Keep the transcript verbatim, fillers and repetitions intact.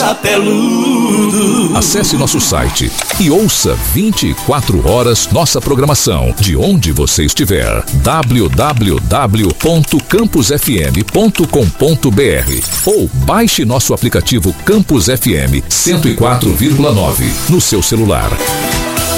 Capeludo. Acesse nosso site e ouça vinte e quatro horas nossa programação, de onde você estiver. w w w ponto campus f m ponto com ponto b r ou baixe nosso aplicativo Campus F M cento e quatro vírgula nove no seu celular.